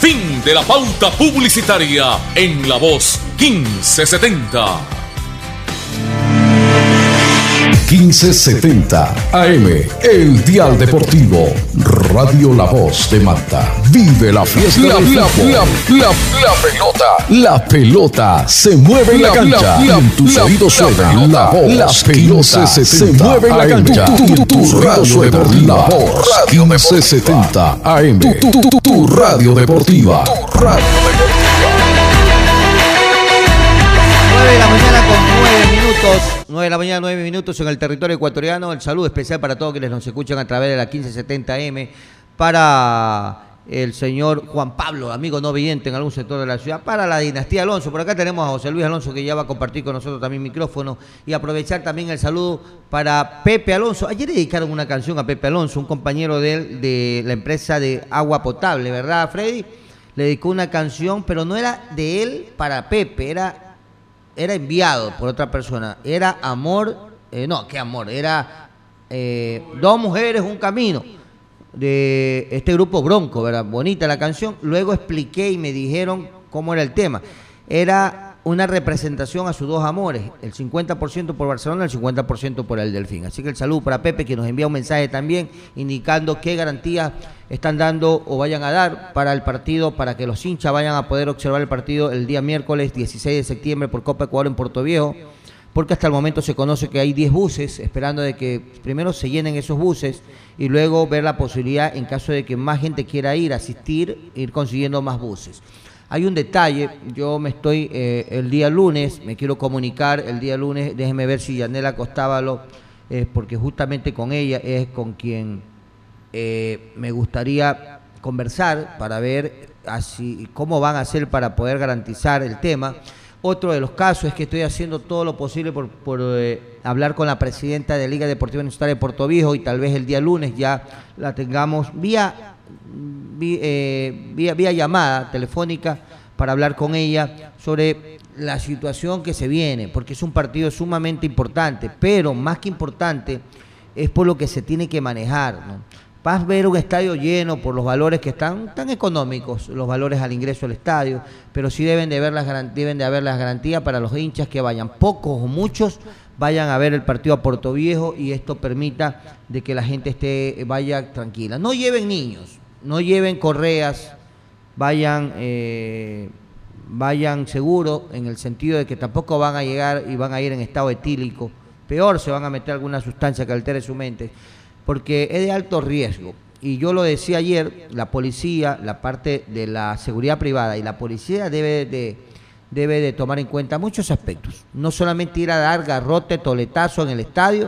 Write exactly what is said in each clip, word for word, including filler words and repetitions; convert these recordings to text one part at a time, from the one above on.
Fin de la pauta publicitaria en La Voz quince setenta. quince setenta A M, el dial deportivo. Radio La Voz de Manta. Vive la fiesta la, del la, fútbol. la, la, la pelota. La pelota se mueve en la, la cancha. La, la, en tus la, oídos suena la, la voz. La pelota se mueve en la cancha. Tu, tu, tu, tu radio deportiva. La Voz quince setenta A M. Tu, tu, tu, tu radio deportiva. Tu radio deportiva. nueve de la mañana con nueve minutos. nueve de la mañana, nueve minutos en el territorio ecuatoriano. El saludo especial para todos quienes nos escuchan a través de la quince setenta M. Para el señor Juan Pablo, amigo no vidente en algún sector de la ciudad. Para la dinastía Alonso. Por acá tenemos a José Luis Alonso, que ya va a compartir con nosotros también micrófono. Y aprovechar también el saludo para Pepe Alonso. Ayer dedicaron una canción a Pepe Alonso, un compañero de él, de la empresa de agua potable, ¿verdad, Freddy? Le dedicó una canción, pero no era de él para Pepe, era... Era enviado por otra persona. Era amor, eh, no, ¿qué amor? Era eh, Dos mujeres, un camino. De este grupo Bronco, ¿verdad? Bonita la canción. Luego expliqué y me dijeron cómo era el tema. Era una representación a sus dos amores. El cincuenta por ciento por Barcelona, el cincuenta por ciento por el Delfín. Así que el saludo para Pepe, que nos envía un mensaje también indicando qué garantías están dando o vayan a dar para el partido, para que los hinchas vayan a poder observar el partido el día miércoles dieciséis de septiembre por Copa Ecuador en Puerto Viejo, porque hasta el momento se conoce que hay diez buses, esperando de que primero se llenen esos buses y luego ver la posibilidad, en caso de que más gente quiera ir, asistir, ir consiguiendo más buses. Hay un detalle, yo me estoy eh, el día lunes, me quiero comunicar el día lunes, déjeme ver si Yanela Costábalo, eh, porque justamente con ella es con quien... Eh, me gustaría conversar para ver así cómo van a hacer para poder garantizar el tema. Otro de los casos es que estoy haciendo todo lo posible por, por eh, hablar con la presidenta de Liga Deportiva Universitaria de Puerto Viejo y tal vez el día lunes ya la tengamos vía, vía, eh, vía, vía llamada telefónica para hablar con ella sobre la situación que se viene, porque es un partido sumamente importante, pero más que importante es por lo que se tiene que manejar, ¿no? Vas a ver un estadio lleno por los valores que están tan económicos, los valores al ingreso al estadio, pero sí deben de haber las garantías, deben de haber las garantías para los hinchas que vayan, pocos o muchos, vayan a ver el partido a Puerto Viejo y esto permita de que la gente esté vaya tranquila. No lleven niños, no lleven correas, vayan eh, vayan seguros en el sentido de que tampoco van a llegar y van a ir en estado etílico, peor se van a meter alguna sustancia que altere su mente, porque es de alto riesgo. Y yo lo decía ayer, la policía, la parte de la seguridad privada y la policía debe de, debe de tomar en cuenta muchos aspectos. No solamente ir a dar garrote, toletazo en el estadio,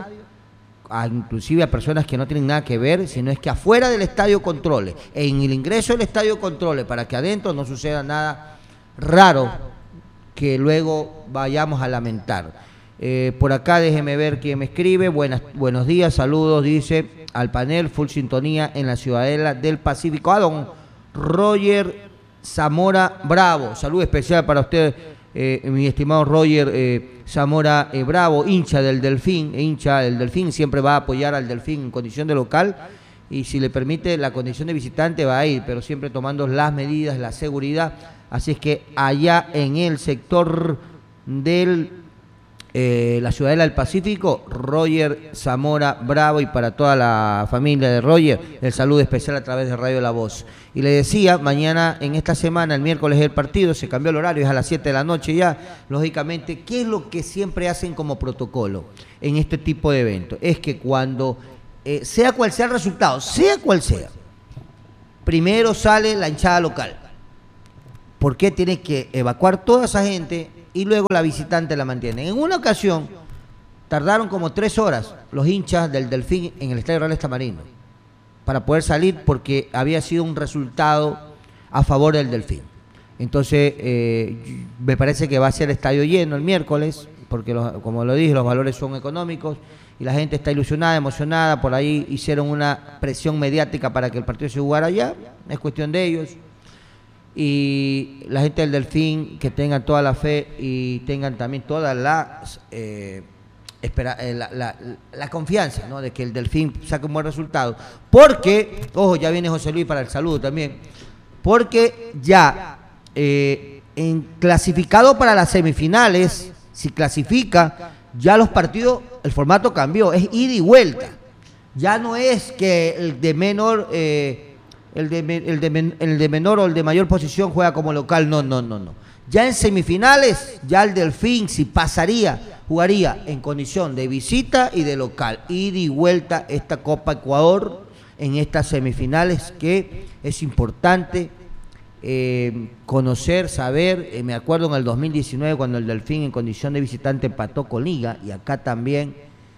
a, inclusive a personas que no tienen nada que ver, sino es que afuera del estadio controle, en el ingreso del estadio controle, para que adentro no suceda nada raro que luego vayamos a lamentar. Eh, por acá déjeme ver quién me escribe. Buenas, buenos días, saludos, dice al panel, full sintonía en la Ciudadela del Pacífico. A don Roger Zamora Bravo, saludo especial para usted, eh, mi estimado Roger eh, Zamora eh, Bravo, hincha del Delfín, hincha del Delfín, siempre va a apoyar al Delfín en condición de local y si le permite la condición de visitante va a ir, pero siempre tomando las medidas, la seguridad. Así es que allá en el sector del Eh, la Ciudadela del Pacífico, Roger Zamora Bravo, y para toda la familia de Roger, el saludo especial a través de Radio La Voz. Y le decía, mañana, en esta semana, el miércoles el partido, se cambió el horario, es a las siete de la noche ya, lógicamente. ¿Qué es lo que siempre hacen como protocolo en este tipo de eventos? Es que cuando, eh, sea cual sea el resultado, sea cual sea, primero sale la hinchada local, porque tiene que evacuar toda esa gente y luego la visitante la mantiene. En una ocasión tardaron como tres horas los hinchas del Delfín en el Estadio Real Tamarindo para poder salir porque había sido un resultado a favor del Delfín. Entonces eh, me parece que va a ser estadio lleno el miércoles porque los, como lo dije, los valores son económicos y la gente está ilusionada, emocionada. Por ahí hicieron una presión mediática para que el partido se jugara allá, es cuestión de ellos. Y la gente del Delfín que tengan toda la fe y tengan también toda la, eh, espera, eh, la, la, la confianza, ¿no?, de que el Delfín saque un buen resultado. Porque, ojo, ya viene José Luis para el saludo también, porque ya eh, en clasificado para las semifinales, si clasifica, ya los partidos, el formato cambió, es ida y vuelta. Ya no es que el de menor, eh, el, de, el, de, el de menor o el de mayor posición juega como local, no, no, no, no. Ya en semifinales, ya el Delfín, si pasaría, jugaría en condición de visita y de local. Ida y vuelta esta Copa Ecuador en estas semifinales, que es importante eh, conocer, saber. Eh, me acuerdo en el dos mil diecinueve cuando el Delfín en condición de visitante empató con Liga, y acá también,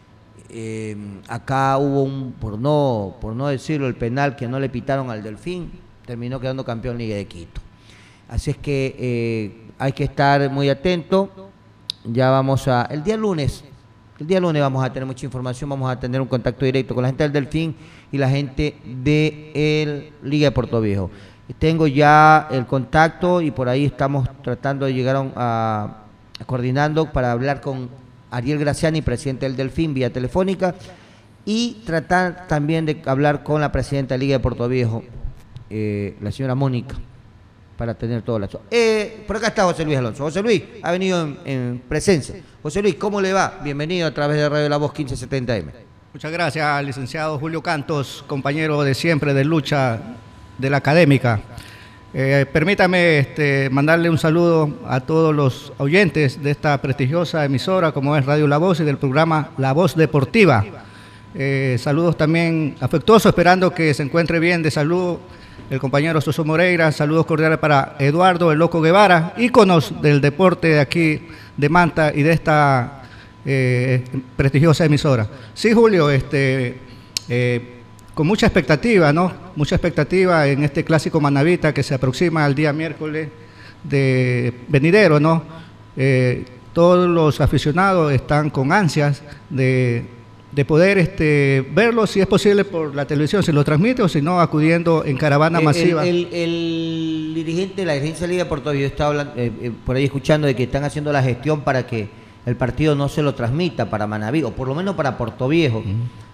eh, acá hubo un, por no, por no decirlo, el penal que no le pitaron al Delfín, terminó quedando campeón Liga de Quito. Así es que eh, hay que estar muy atento. Ya vamos a, el día lunes, el día lunes vamos a tener mucha información, vamos a tener un contacto directo con la gente del Delfín y la gente de el Liga de Puerto Viejo. Tengo ya el contacto y por ahí estamos tratando de llegar a, a coordinando para hablar con Ariel Graciani, presidente del Delfín, vía telefónica, y tratar también de hablar con la presidenta de Liga de Puerto Viejo, eh, la señora Mónica, para tener todo las... Eh, por acá está José Luis Alonso. José Luis ha venido en, en presencia. José Luis, ¿cómo le va? Bienvenido a través de Radio La Voz quince setenta eme. Muchas gracias, licenciado Julio Cantos, compañero de siempre de lucha de la académica. Eh, permítame este, mandarle un saludo a todos los oyentes de esta prestigiosa emisora como es Radio La Voz y del programa La Voz Deportiva. Eh, saludos también afectuosos, esperando que se encuentre bien de salud el compañero Soso Moreira. Saludos cordiales para Eduardo el Loco Guevara, íconos del deporte de aquí de Manta y de esta eh, prestigiosa emisora. Sí, Julio, este, eh, con mucha expectativa, ¿no? Mucha expectativa en este clásico manavita que se aproxima al día miércoles de venidero, ¿no? Eh, todos los aficionados están con ansias de de poder este, verlo, si es posible, por la televisión, si lo transmite, o si no, acudiendo en caravana el, masiva. El, el, el dirigente de la dirigencia de Liga de Puerto Viejo está hablando, eh, eh, por ahí escuchando de que están haciendo la gestión para que el partido no se lo transmita para Manaví, o por lo menos para Puerto Viejo, uh-huh.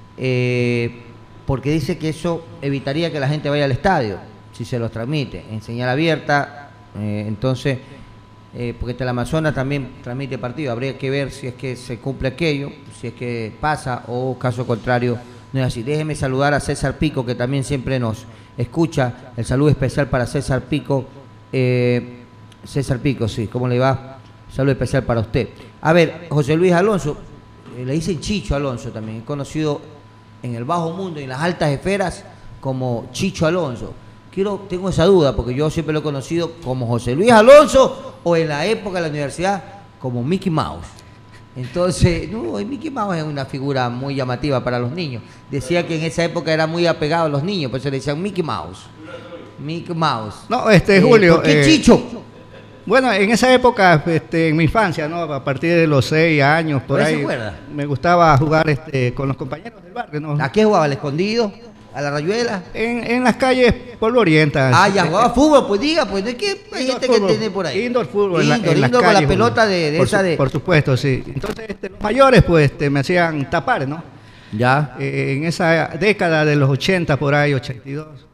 eh, porque dice que eso evitaría que la gente vaya al estadio, si se los transmite, en señal abierta, eh, entonces... Eh, porque Teleamazonas también transmite partido, habría que ver si es que se cumple aquello, si es que pasa o caso contrario no es así. Déjeme saludar a César Pico, que también siempre nos escucha, el saludo especial para César Pico. eh, César Pico, sí, ¿cómo le va? Saludo especial para usted. A ver, José Luis Alonso, eh, le dicen Chicho Alonso también, es conocido en el bajo mundo y en las altas esferas como Chicho Alonso. Quiero, tengo esa duda, porque yo siempre lo he conocido como José Luis Alonso, o en la época de la universidad como Mickey Mouse. Entonces, no, Mickey Mouse es una figura muy llamativa para los niños. Decía que en esa época era muy apegado a los niños, por eso le decían Mickey Mouse. Mickey Mouse. No, este, eh, Julio. ¿Por qué eh, Chicho? Bueno, en esa época, este, en mi infancia, ¿no? A partir de los seis años, por ahí, me gustaba jugar este, con los compañeros del barrio, ¿no? ¿A qué jugaba? ¿Al escondido? ¿A la rayuela? En, en las calles polvorientas. Ah, ya jugaba fútbol, pues diga, pues de qué hay gente que tiene por ahí. Indoor fútbol. Indoor, en la, en indoor las con calles, la pelota de, de por esa su, de... Por supuesto, sí. Entonces, este, los mayores, pues, este, me hacían tapar, ¿no? Ya. Eh, en esa década de los ochenta, por ahí, ochenta y dos.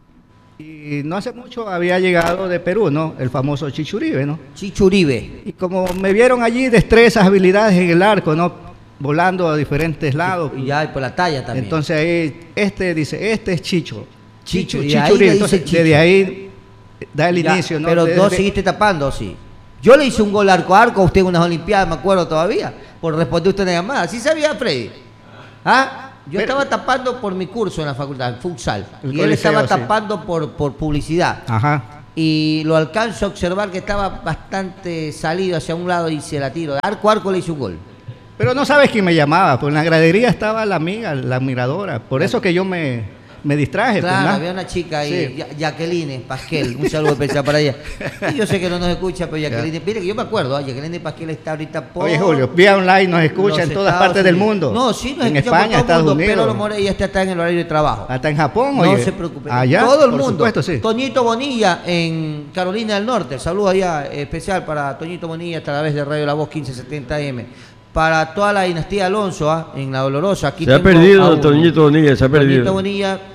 Y no hace mucho había llegado de Perú, ¿no? El famoso Chicho Uribe, ¿no? Chicho Uribe. Y como me vieron allí destrezas, habilidades en el arco, ¿no? Volando a diferentes lados. Y ya, y por la talla también. Entonces ahí, este dice, este es Chicho. Chicho, Chicho, y Chicho ahí Uribe. le Entonces, dice Chicho. desde ahí da el Ya, inicio, ¿no? Pero Desde- no seguiste tapando, sí. Yo le hice un gol arco a arco a usted en unas Olimpiadas, me acuerdo todavía, por responder usted una llamada. ¿Sí sabía, Freddy? ¿Ah? Yo Pero- estaba tapando por mi curso en la facultad, en futsal. El Y él coliseo, estaba sí. tapando por, por publicidad. Ajá. Y lo alcanzo a observar que estaba bastante salido hacia un lado y se la tiro. Arco a arco le hice un gol. Pero no sabes quién me llamaba, pues en la gradería estaba la amiga, la admiradora. Por eso que yo me, me distraje. pues, Claro, ¿no? había una chica ahí, Sí. Ya- Jacqueline Pasquel, un saludo especial para ella. Y yo sé que no nos escucha, pero Jacqueline, mire que yo me acuerdo, ¿eh? Jacqueline Pasquel está ahorita por... Oye, Julio, vía online nos escucha los en todas Estados partes del Unidos. mundo. No, sí, nos en escucha por España, todo el Estados mundo, Unidos. pero lo more, ella está, está en el horario de trabajo. Hasta en Japón, No oye. se preocupe. Allá, todo el por mundo. supuesto, sí. Toñito Bonilla en Carolina del Norte. Saludo allá eh, especial para Toñito Bonilla a través de Radio La Voz quince setenta eme. Para toda la dinastía Alonso, ¿ah? En La Dolorosa. Aquí Se ha tengo perdido, a don uno. Toñito Bonilla, se ha perdido. Toñito Bonilla,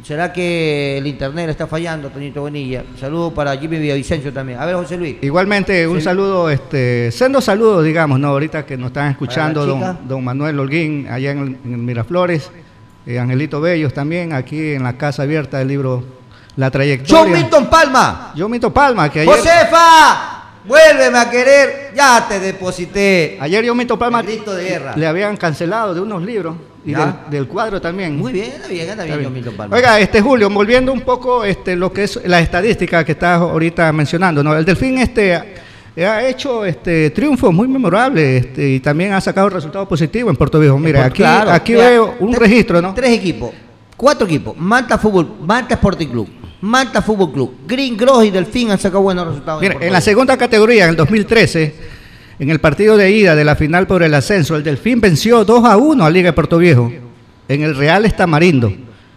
¿Será que el internet le está fallando, Toñito Bonilla? Saludos para Jimmy Villavicencio también. A ver, José Luis. Igualmente, un Sí. saludo, este, sendo saludos, digamos, ¿no? Ahorita que nos están escuchando, Para la chica. don, don Manuel Holguín, allá en, el- en el Miraflores, eh, Angelito Bellos también, aquí en la Casa Abierta del libro La John Trayectoria. Milton Palma. John Milton Palma, que ayer, Josefa, vuélveme a querer. Ya te deposité. ayer John Milton Palma El grito de guerra. le habían cancelado de unos libros y Ya. del, del cuadro también. Muy bien, anda bien, anda bien, Está John bien. Milton Palma. Oiga, este Julio, volviendo un poco este, lo que es la estadística que estás ahorita mencionando, ¿no? El Delfín este, ha hecho este, triunfos muy memorables este, y también ha sacado resultados positivos en Puerto Viejo. Mire, Por- aquí, claro, aquí mira, veo un tres- registro, ¿no? Tres equipos, cuatro equipos. Manta Fútbol, Manta Sporting Club, Manta Fútbol Club, Green Gross y Delfín han sacado buenos resultados. Mire, Puerto en la Viejo. segunda categoría, en el dos mil trece, en el partido de ida de la final por el ascenso, el Delfín venció dos a uno a Liga de Puerto Viejo en el Real Tamarindo,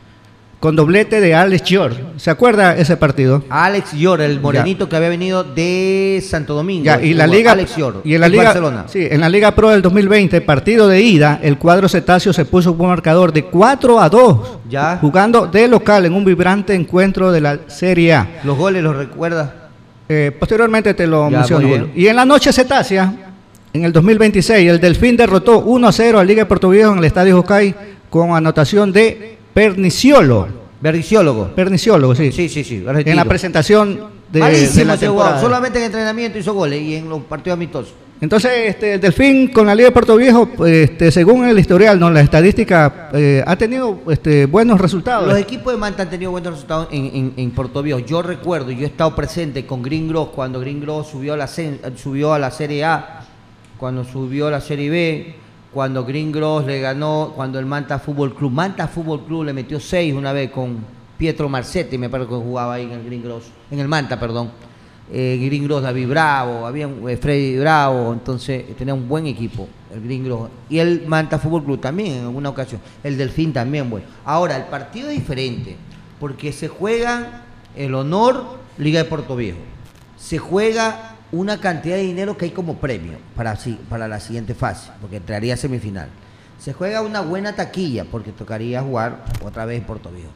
con doblete de Alex George. ¿Se acuerda ese partido? Alex Llor, el morenito que había venido de Santo Domingo. Ya, y la Jugó liga Alex Llor, y en la en liga Barcelona. sí, en la Liga Pro del dos mil veinte, partido de ida, el cuadro cetáceo se puso con un marcador de cuatro a dos, Ya. jugando de local en un vibrante encuentro de la Serie A. Los goles los recuerda. Eh, posteriormente te lo Ya, menciono. muy bien. Julio. Y en la noche cetácea, en el dos mil veintiséis, el Delfín derrotó uno a cero a Liga de Puerto Viejo en el Estadio Jocay con anotación de Perniciolo. Verdiciólogo. Perniciolo, sí. Sí, sí, sí. En la retiro. presentación de, de Malísimo la ese jugador. temporada. Solamente en entrenamiento hizo goles y en los partidos amistosos. Entonces, este, el Delfín con la Liga de Puerto Viejo, pues, este, según el historial, no, la estadística eh, ha tenido este, buenos resultados. Los equipos de Manta han tenido buenos resultados en, en, en Puerto Viejo. Yo recuerdo, yo he estado presente con Green Gross cuando Green Gross subió a la, sen- subió a la Serie A, cuando subió a la Serie B, cuando Green Gross le ganó, cuando el Manta Fútbol Club, Manta Fútbol Club le metió seis una vez con Pietro Marcetti, me parece que jugaba ahí en el Green Gross, en el Manta, perdón. Eh, Green Gross, David Bravo, había un- eh, Freddy Bravo, entonces eh, tenía un buen equipo, el Green Gross. Y el Manta Fútbol Club también en alguna ocasión, el Delfín también, bueno. Ahora, el partido es diferente, porque se juega el honor Liga de Puerto Viejo, se juega una cantidad de dinero que hay como premio para, si- para la siguiente fase, porque entraría a semifinal. Se juega una buena taquilla, porque tocaría jugar otra vez en Puerto Viejo.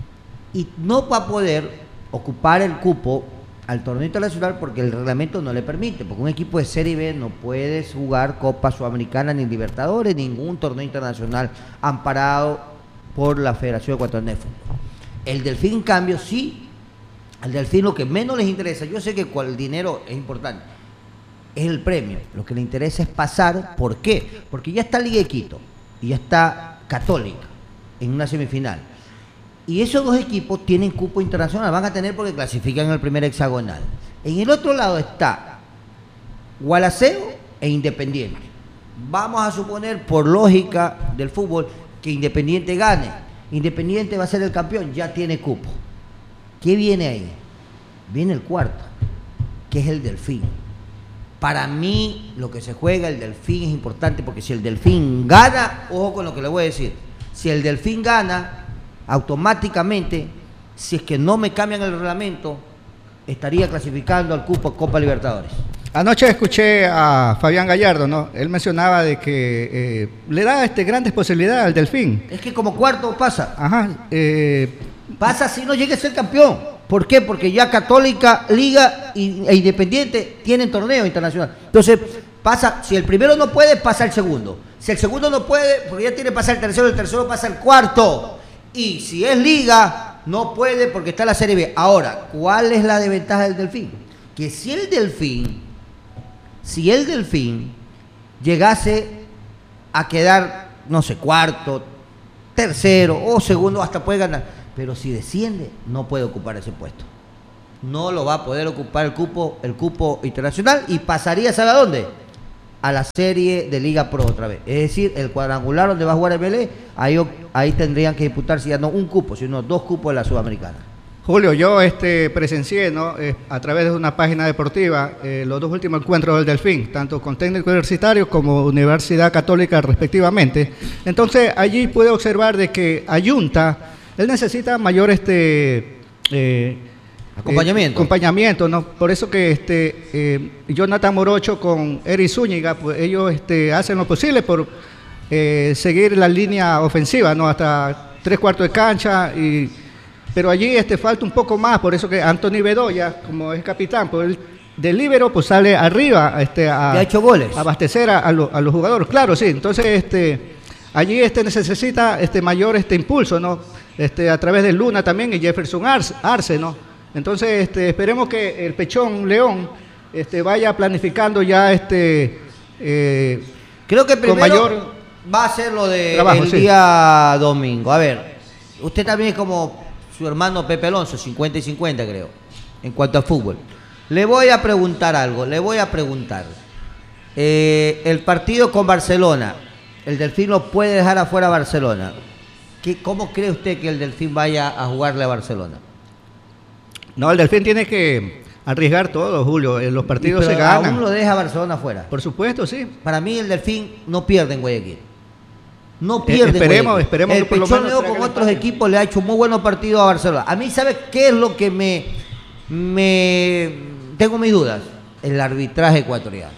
Y no va a poder ocupar el cupo al torneo internacional porque el reglamento no le permite, porque un equipo de Serie B no puede jugar Copa Sudamericana ni Libertadores, ningún torneo internacional amparado por la Federación Ecuatoriana de Fútbol. El Delfín, en cambio, sí, al Delfín lo que menos les interesa, yo sé que cual- el dinero es importante, es el premio. Lo que le interesa es pasar. ¿Por qué? Porque ya está Liga de Quito y ya está Católica en una semifinal. Y esos dos equipos tienen cupo internacional, van a tener porque clasifican en el primer hexagonal. En el otro lado está Gualaceo e Independiente. Vamos a suponer, por lógica del fútbol, que Independiente gane. Independiente va a ser el campeón, ya tiene cupo. ¿Qué viene ahí? Viene el cuarto, que es el Delfín. Para mí, lo que se juega el Delfín es importante porque si el Delfín gana, ojo con lo que le voy a decir, si el Delfín gana, automáticamente, si es que no me cambian el reglamento, estaría clasificando al cupo Copa Libertadores. Anoche escuché a Fabián Gallardo, ¿no? Él mencionaba de que eh, le da este, grandes posibilidades al Delfín. Es que como cuarto pasa, Ajá. eh, pasa si no llega a ser campeón. ¿Por qué? Porque ya Católica, Liga y- e Independiente tienen torneo internacional. Entonces, pasa, si el primero no puede, pasa el segundo. Si el segundo no puede, porque ya tiene que pasar el tercero, el tercero pasa el cuarto. Y si es Liga, no puede porque está la Serie B. Ahora, ¿cuál es la desventaja del Delfín? Que si el Delfín, si el Delfín llegase a quedar, no sé, cuarto, tercero o segundo, hasta puede ganar. Pero si desciende, no puede ocupar ese puesto. No lo va a poder ocupar el cupo, el cupo internacional y pasaría, ¿sabe a dónde? A la serie de Liga Pro otra vez. Es decir, el cuadrangular donde va a jugar el Belé, ahí, ahí tendrían que disputarse ya no un cupo, sino dos cupos de la Sudamericana. Julio, yo este, presencié, ¿no? Eh, a través de una página deportiva eh, los dos últimos encuentros del Delfín, tanto con técnico universitario como Universidad Católica respectivamente. Entonces allí pude observar de que Ayunta, él necesita mayor este eh, Acompañamiento. eh, acompañamiento, ¿no? Por eso que este eh, Jonathan Morocho con Eri Zúñiga, pues ellos este, hacen lo posible por eh, seguir la línea ofensiva, ¿no? Hasta tres cuartos de cancha y pero allí este, falta un poco más, por eso que Anthony Bedoya, como es capitán, pues él del líbero pues sale arriba este, a, ha hecho goles. a abastecer a, a, lo, a los jugadores. Claro, sí, entonces este, allí este, necesita este, mayor este, impulso, ¿no? Este, a través de Luna también y Jefferson Arce, Arce ¿no? Entonces este, esperemos que el Pechón León este, vaya planificando ya este... Eh, Creo que primero mayor va a ser lo de trabajo, el sí. día domingo. A ver, usted también es como su hermano Pepe Alonso, cincuenta y cincuenta creo, en cuanto a fútbol. Le voy a preguntar algo, le voy a preguntar. Eh, el partido con Barcelona, el Delfín lo puede dejar afuera a Barcelona. ¿Qué, ¿Cómo cree usted que el Delfín vaya a jugarle a Barcelona? No, el Delfín tiene que arriesgar todo, Julio. En los partidos Pero se ganan. aún lo deja Barcelona afuera. Por supuesto, sí. Para mí el Delfín no pierde en Guayaquil. No pierde en esperemos, Guayaquil. esperemos El que por lo Pechón menos León traiga con el otros empate. equipos le ha hecho muy buenos partidos a Barcelona. A mí, ¿sabe qué es lo que me... me tengo mis dudas? El arbitraje ecuatoriano.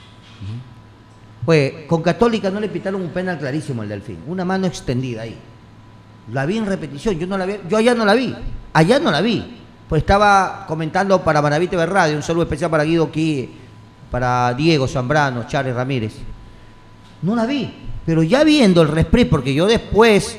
Pues con Católica no le pitaron un penal clarísimo al Delfín. Una mano extendida ahí. La vi en repetición. Yo no la vi. Yo allá no la vi. Allá no la vi. Pues estaba comentando para Manaví T V Radio. Un saludo especial para Guido aquí, para Diego Zambrano, Charles Ramírez. No la vi. Pero ya viendo el respré, porque yo después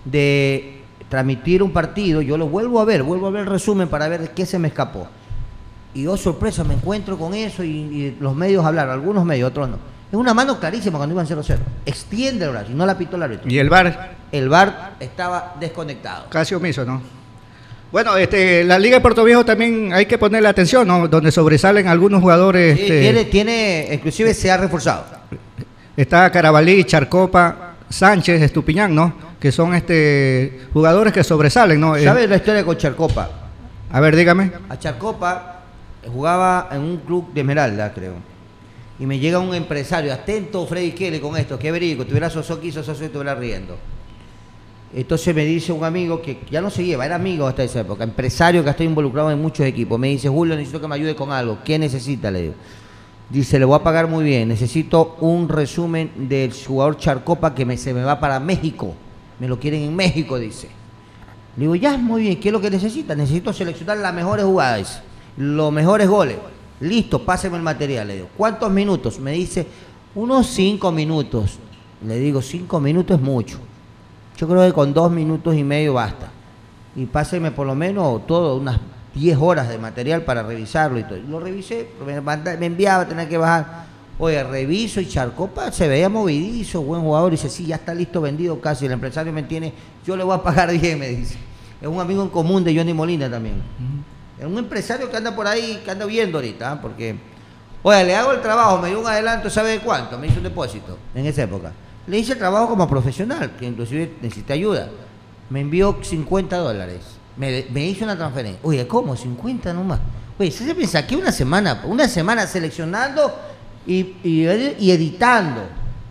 de transmitir un partido, yo lo vuelvo a ver, vuelvo a ver el resumen para ver qué se me escapó. Y oh, sorpresa, me encuentro con eso y, y los medios hablaron, algunos medios, otros no. Es una mano clarísima cuando iban cero cero. Extiende el brazo y no la pitó el árbitro. Y el V A R El V A R estaba desconectado. casi omiso, ¿no? Bueno, este, la Liga de Puerto Viejo también hay que ponerle atención, ¿no? Donde sobresalen algunos jugadores. Sí, este, tiene, tiene, inclusive se ha reforzado. Está Carabalí, Charcopa, Sánchez, Estupiñán, ¿no? Que son este jugadores que sobresalen, ¿no? ¿Sabes Eh, la historia con Charcopa? a ver, dígame. A Charcopa jugaba en un club de Esmeralda, creo. Y me llega un empresario, atento Freddy Kelly con esto, que verídico, tuviera Sosoki, Sosoki estuviera riendo. Entonces me dice un amigo que ya no se lleva, era amigo hasta esa época, empresario que está involucrado en muchos equipos. Me dice, Julio, necesito que me ayude con algo. ¿Qué necesita? Le digo. Dice, le voy a pagar muy bien, necesito un resumen del jugador Charcopa que me, se me va para México. Me lo quieren en México, dice. Le digo, ya, muy bien, ¿qué es lo que necesita? Necesito seleccionar las mejores jugadas, los mejores goles. Listo, páseme el material, le digo. ¿Cuántos minutos? Me dice, unos cinco minutos. Le digo, cinco minutos es mucho. Yo creo que con dos minutos y medio basta. Y páseme por lo menos todo, unas diez horas de material para revisarlo y todo. Lo revisé, me, manda, me enviaba, tenía que bajar. Oye, reviso y Charcopa se veía movidizo, buen jugador. Y dice, sí, ya está listo, vendido casi. El empresario me tiene, yo le voy a pagar bien, me dice. Es un amigo en común de Johnny Molina también. Uh-huh. Es un empresario que anda por ahí, que anda viendo ahorita, ¿eh? Porque, oye, le hago el trabajo, me dio un adelanto, ¿sabe de cuánto? Me hizo un depósito en esa época. Le hice el trabajo como profesional, que inclusive necesita ayuda. Me envió cincuenta dólares. Me, me hizo una transferencia. Oye, ¿cómo? cincuenta nomás. Oye, se piensa que una semana, una semana seleccionando y, y, y editando.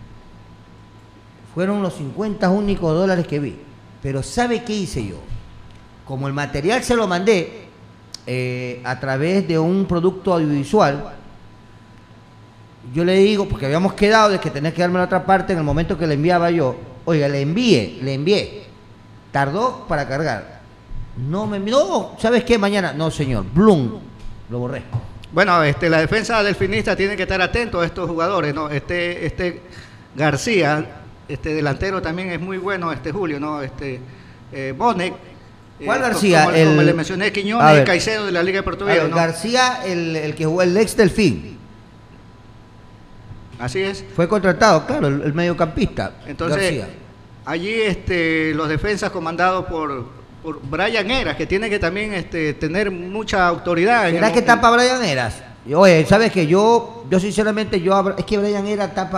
Fueron los cincuenta únicos dólares que vi. Pero ¿sabe qué hice yo? Como el material se lo mandé eh, a través de un producto audiovisual, yo le digo, porque habíamos quedado de que tenés que darme la otra parte en el momento que le enviaba yo. Oiga, le envié, le envié. Tardó para cargar. No me envió, ¿sabes qué? Mañana, no señor, Bloom, lo borré. Bueno, este, la defensa delfinista tiene que estar atento a estos jugadores, ¿no? Este, este García, este delantero también es muy bueno, este Julio, ¿no? Este eh, Bonek. ¿Cuál eh, García? Como, el, como le mencioné, Quiñones y Caicedo de la Liga de Puerto Viejo, ¿no? García, el, el que jugó el ex Delfín. Así es. Fue contratado, claro, el, el mediocampista. Entonces, García. allí este, los defensas comandados por, por Brian Eras, que tiene que también este, tener mucha autoridad. ¿Será en que el, tapa Brian Eras? Oye, ¿sabes qué? Yo, yo sinceramente, yo es que Brian Eras tapa